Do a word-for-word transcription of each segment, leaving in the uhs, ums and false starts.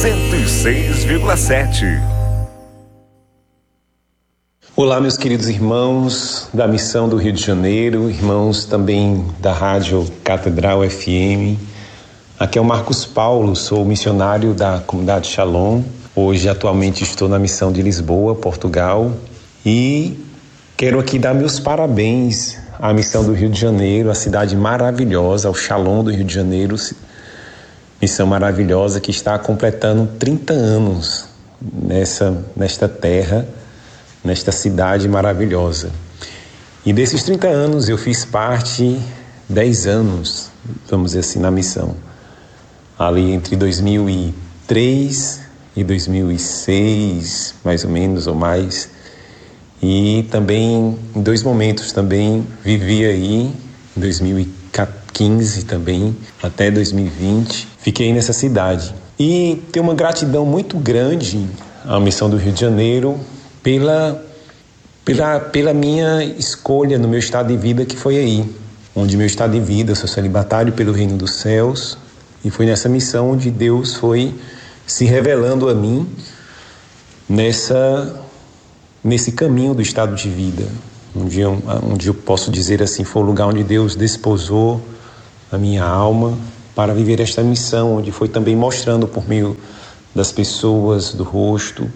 cento e seis vírgula sete. Olá, meus queridos irmãos da Missão do Rio de Janeiro, irmãos também da Rádio Catedral F M. Aqui é o Marcos Paulo, sou missionário da comunidade Shalom. Hoje, atualmente, estou na missão de Lisboa, Portugal, e quero aqui dar meus parabéns à missão do Rio de Janeiro, a cidade maravilhosa, ao Shalom do Rio de Janeiro, missão maravilhosa que está completando trinta anos nessa, nesta terra, nesta cidade maravilhosa. E desses trinta anos eu fiz parte, dez anos, vamos dizer assim, na missão. Ali entre dois mil e três e dois mil e seis, mais ou menos, ou mais. E também, em dois momentos também, vivi aí, em dois mil e quinze também, até dois mil e vinte, fiquei nessa cidade. E tenho uma gratidão muito grande à Missão do Rio de Janeiro pela, pela, pela minha escolha no meu estado de vida, que foi aí, onde meu estado de vida, eu sou celibatário pelo Reino dos Céus, e foi nessa missão onde Deus foi se revelando a mim nessa, nesse caminho do estado de vida, onde eu, onde eu posso dizer assim, foi o lugar onde Deus desposou a minha alma para viver esta missão, onde foi também mostrando por meio das pessoas, do rosto,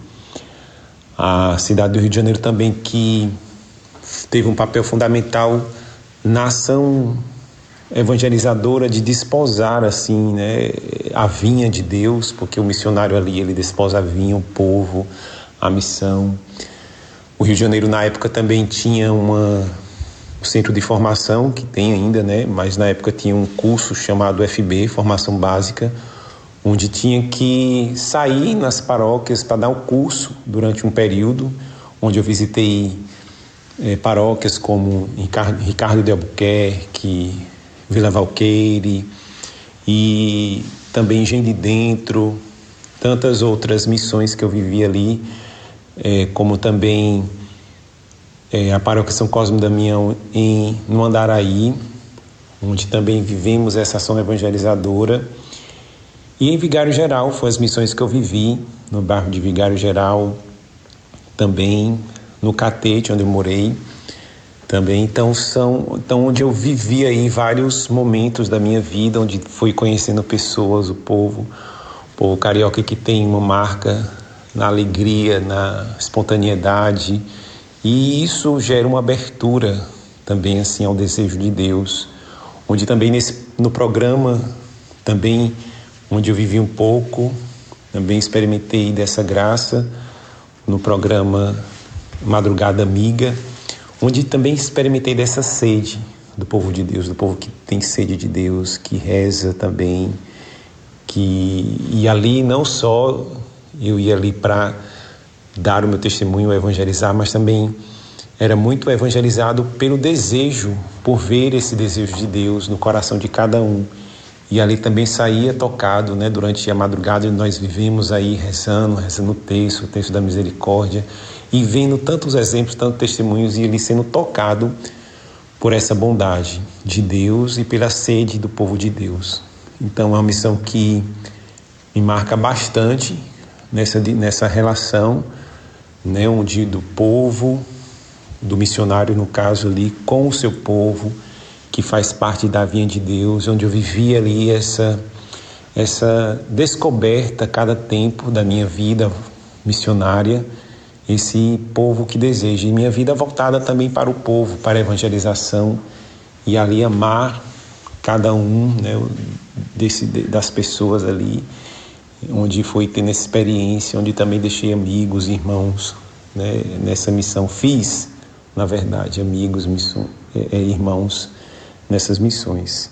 a cidade do Rio de Janeiro também, que teve um papel fundamental na ação evangelizadora de desposar assim, né, a vinha de Deus, porque o missionário ali, ele desposa a vinha, o povo, a missão. O Rio de Janeiro na época também tinha uma, um centro de formação, que tem ainda, né, mas na época tinha um curso chamado F B, Formação Básica, onde tinha que sair nas paróquias para dar o curso durante um período, onde eu visitei é, paróquias como Ricardo de Albuquerque, Vila Valqueire e também Engenho de Dentro, tantas outras missões que eu vivi ali, é, como também é, a Paróquia São Cosme e Damião em, no Andaraí, onde também vivemos essa ação evangelizadora. E em Vigário Geral, foram as missões que eu vivi, no bairro de Vigário Geral, também no Catete, onde eu morei. Também, então, são, então, onde eu vivi aí vários momentos da minha vida, onde fui conhecendo pessoas, o povo, o povo carioca que tem uma marca na alegria, na espontaneidade, e isso gera uma abertura também, assim, ao desejo de Deus, onde também nesse, no programa, também, onde eu vivi um pouco, também experimentei dessa graça, no programa Madrugada Amiga, onde também experimentei dessa sede do povo de Deus, do povo que tem sede de Deus, que reza também, que e ali não só eu ia ali para dar o meu testemunho, evangelizar, mas também era muito evangelizado pelo desejo, por ver esse desejo de Deus no coração de cada um. E ali também saía tocado, né, durante a madrugada, nós vivemos aí rezando, rezando o texto, o texto da misericórdia, e vendo tantos exemplos, tantos testemunhos, e ele sendo tocado por essa bondade de Deus e pela sede do povo de Deus. Então é uma missão que me marca bastante nessa, nessa relação, né, onde do povo, do missionário no caso ali, com o seu povo, que faz parte da vinha de Deus, onde eu vivi ali essa, essa descoberta a cada tempo da minha vida missionária, esse povo que deseja, e minha vida voltada também para o povo, para a evangelização, e ali amar cada um, né, desse, das pessoas ali, onde foi tendo essa experiência, onde também deixei amigos, irmãos, né, nessa missão. Fiz, na verdade, amigos, missão, é, é, irmãos, nessas missões.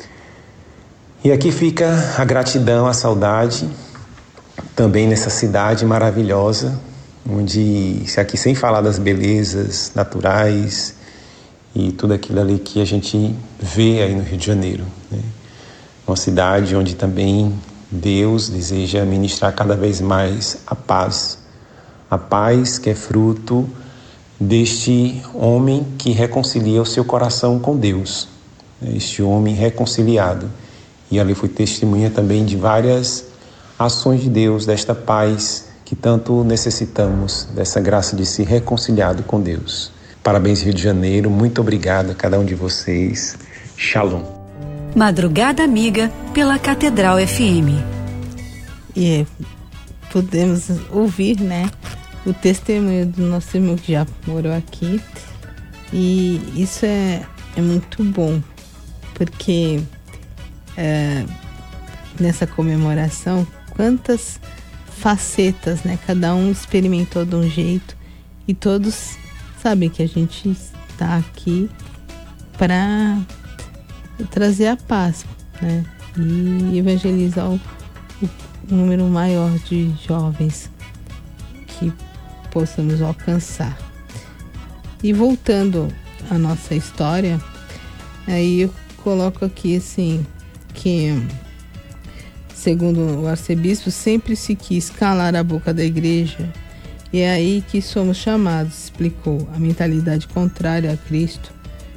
E aqui fica a gratidão, a saudade, também nessa cidade maravilhosa, onde, aqui sem falar das belezas naturais e tudo aquilo ali que a gente vê aí no Rio de Janeiro, né? Uma cidade onde também Deus deseja ministrar cada vez mais a paz, a paz que é fruto deste homem que reconcilia o seu coração com Deus, este homem reconciliado. E ali foi testemunha também de várias ações de Deus, desta paz que tanto necessitamos, dessa graça de se reconciliado com Deus. Parabéns, Rio de Janeiro, muito obrigado a cada um de vocês. Shalom. Madrugada Amiga pela Catedral F M. E podemos ouvir, né, o testemunho do nosso irmão que já morou aqui. E isso é, é muito bom, porque é, nessa comemoração, quantas facetas, né? Cada um experimentou de um jeito e todos sabem que a gente está aqui para trazer a paz, né? E evangelizar o, o número maior de jovens que possamos alcançar. E voltando à nossa história, aí eu coloco aqui assim, que segundo o arcebispo, sempre se quis calar a boca da igreja, e é aí que somos chamados, explicou. A mentalidade contrária a Cristo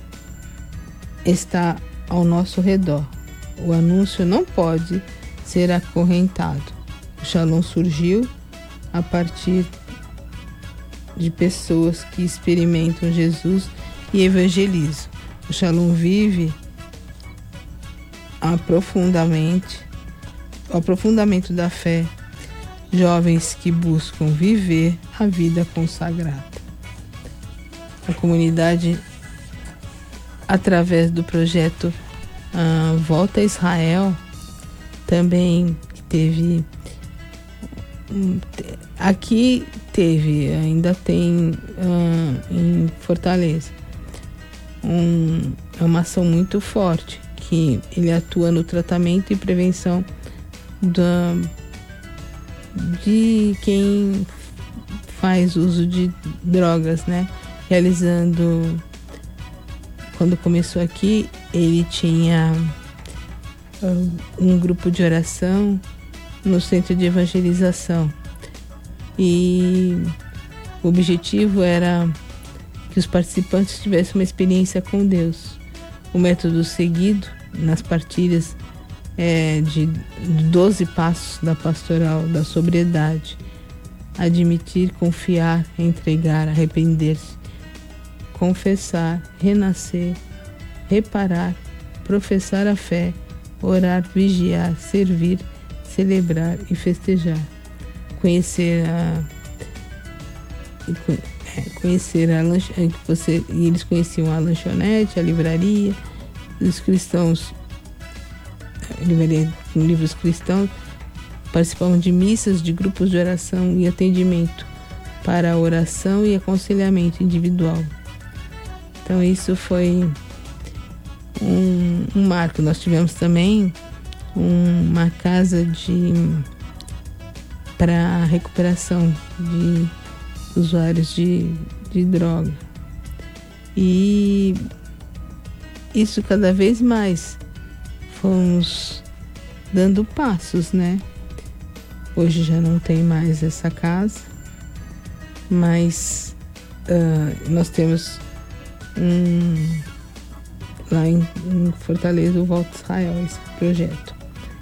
está ao nosso redor. O anúncio não pode ser acorrentado. O Shalom surgiu a partir de pessoas que experimentam Jesus e evangelizam. O Shalom vive aprofundamente, o aprofundamento da fé, jovens que buscam viver a vida consagrada. A comunidade, através do projeto uh, Volta a Israel, também teve, um, aqui teve, ainda tem uh, em Fortaleza, um, é uma ação muito forte, que ele atua no tratamento e prevenção da, de quem faz uso de drogas, né? Realizando, quando começou aqui, ele tinha uh, um grupo de oração no centro de evangelização, e o objetivo era que os participantes tivessem uma experiência com Deus. O método seguido nas partilhas é de doze passos da pastoral da sobriedade: admitir, confiar, entregar, arrepender-se, confessar, renascer, reparar, professar a fé, orar, vigiar, servir, celebrar e festejar. Conhecer a conhecer a lanchonete, você, e eles conheciam a lanchonete, a livraria, os cristãos, livraria com livros cristãos, participavam de missas, de grupos de oração e atendimento para a oração e aconselhamento individual. Então isso foi um, um marco. Nós tivemos também um, uma casa de para recuperação de usuários de, de droga. E isso cada vez mais fomos dando passos, né? Hoje já não tem mais essa casa, mas uh, nós temos um, lá em, em Fortaleza o Volta Israel, esse projeto.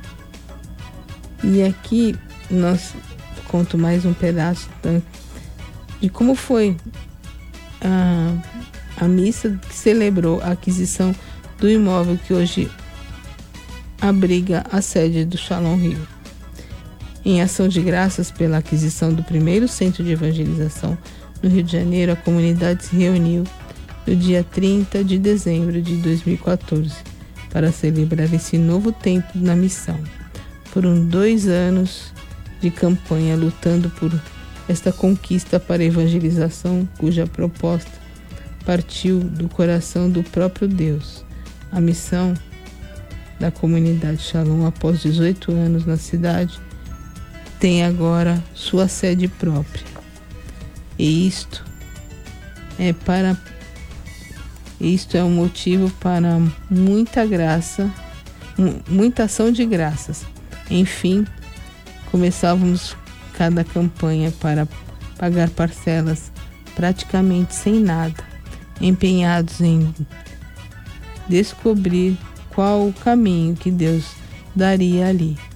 E aqui nós conto mais um pedaço da, de como foi a, a missa que celebrou a aquisição do imóvel que hoje abriga a sede do Shalom Rio. Em ação de graças pela aquisição do primeiro centro de evangelização no Rio de Janeiro, a comunidade se reuniu no dia trinta de dezembro de dois mil e quatorze para celebrar esse novo tempo na missão. Foram dois anos de campanha lutando por esta conquista para a evangelização, cuja proposta partiu do coração do próprio Deus. A missão da comunidade Shalom, após dezoito anos na cidade, tem agora sua sede própria. E isto é para isto é um motivo para muita graça, muita ação de graças. Enfim, começávamos cada campanha para pagar parcelas praticamente sem nada, empenhados em descobrir qual o caminho que Deus daria ali.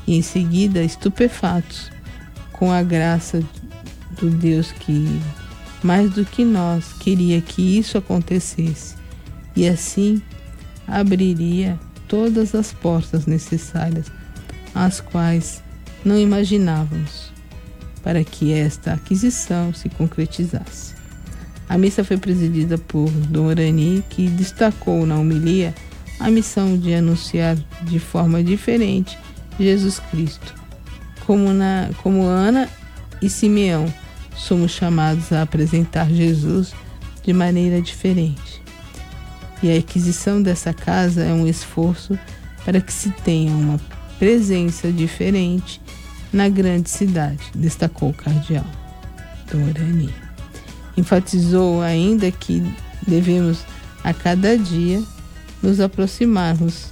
e em seguida, estupefatos com a graça do Deus que, mais do que nós, queria que isso acontecesse, e assim abriria todas as portas necessárias, as quais não imaginávamos, para que esta aquisição se concretizasse. A missa foi presidida por Dom Urani, que destacou na homilia a missão de anunciar de forma diferente Jesus Cristo. Como, na, como Ana e Simeão, somos chamados a apresentar Jesus de maneira diferente. E a aquisição dessa casa é um esforço para que se tenha uma presença diferente na grande cidade, destacou o cardeal Dom Urani. Enfatizou ainda que devemos a cada dia nos aproximarmos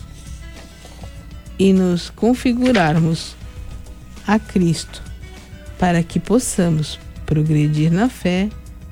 e nos configurarmos a Cristo, para que possamos progredir na fé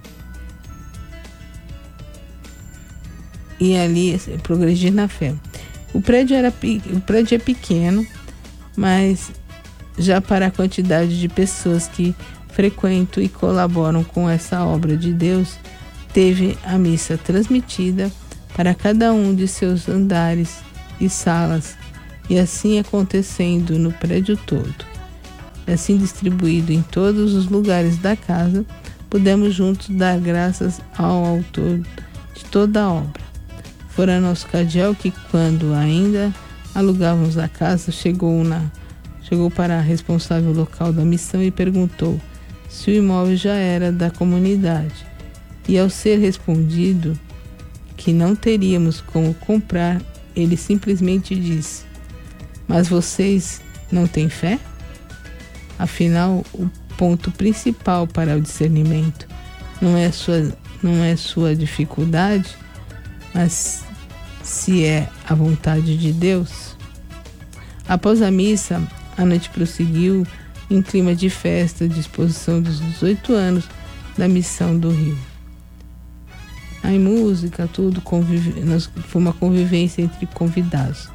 e ali progredir na fé. O prédio, era, o prédio é pequeno, mas já para a quantidade de pessoas que frequentam e colaboram com essa obra de Deus, teve a missa transmitida para cada um de seus andares e salas, e assim acontecendo no prédio todo. E assim distribuído em todos os lugares da casa, pudemos juntos dar graças ao autor de toda a obra. Fora nosso cardeal que, quando ainda alugávamos a casa, chegou, na, chegou para a responsável local da missão e perguntou se o imóvel já era da comunidade. E ao ser respondido que não teríamos como comprar, ele simplesmente disse: mas vocês não têm fé? Afinal, o ponto principal para o discernimento não é sua, não é sua dificuldade, mas se é a vontade de Deus. Após a missa, a noite prosseguiu em clima de festa de exposição dos dezoito anos da missão do Rio. Aí música, tudo, convive, nós, foi uma convivência entre convidados.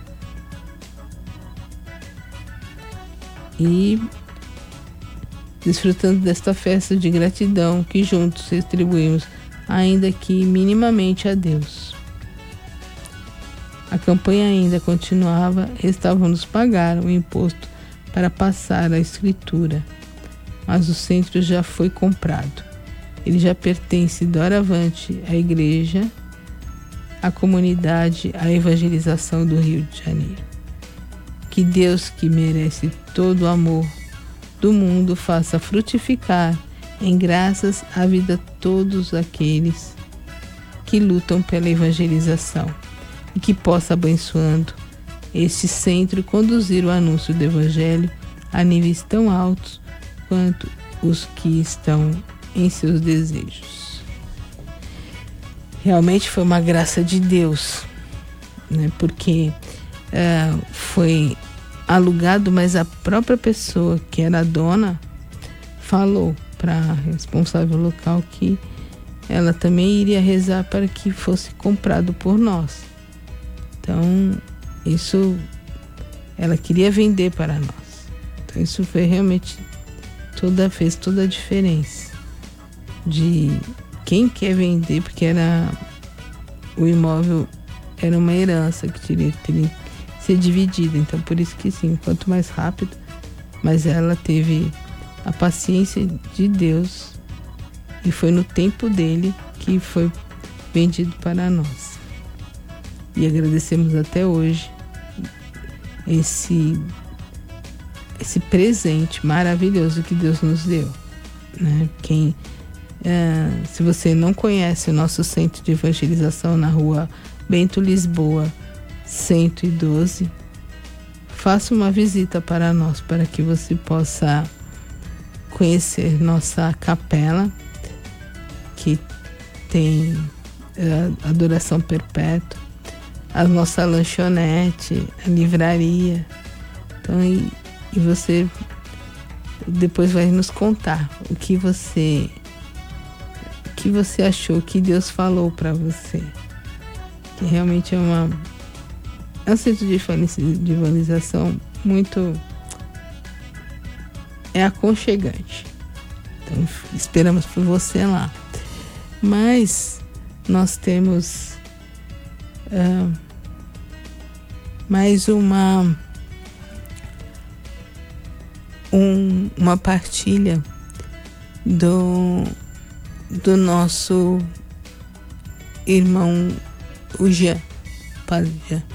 E desfrutando desta festa de gratidão que juntos retribuímos, ainda que minimamente, a Deus. A campanha ainda continuava, restava-nos pagar o imposto para passar a escritura, mas o centro já foi comprado. Ele já pertence doravante à igreja, à comunidade, à evangelização do Rio de Janeiro. Que Deus, que merece todo o amor do mundo, faça frutificar em graças a vida todos aqueles que lutam pela evangelização, e que possa, abençoando este centro, conduzir o anúncio do Evangelho a níveis tão altos quanto os que estão em seus desejos. Realmente foi uma graça de Deus, né? Porque uh, foi alugado, mas a própria pessoa que era a dona falou para a responsável local que ela também iria rezar para que fosse comprado por nós. Então, isso ela queria vender para nós. Então, isso foi realmente toda, fez toda a diferença de quem quer vender, porque era o imóvel era uma herança que teria, teria que ser dividida. Então, por isso que sim, quanto mais rápido, mas ela teve a paciência de Deus e foi no tempo dele que foi vendido para nós. E agradecemos até hoje esse, esse presente maravilhoso que Deus nos deu, né? Quem, uh, se você não conhece o nosso centro de evangelização na rua Bento Lisboa, cento e doze, faça uma visita para nós, para que você possa conhecer nossa capela, que tem uh, adoração perpétua, a nossa lanchonete, a livraria. Então, e, e você depois vai nos contar o que você, o que você achou, o que Deus falou para você. Que realmente é uma é um centro de evangelização muito é aconchegante. Então, esperamos por você lá. Mas nós temos uh, mais uma um, uma partilha do, do nosso irmão o Jean, Padre Jean.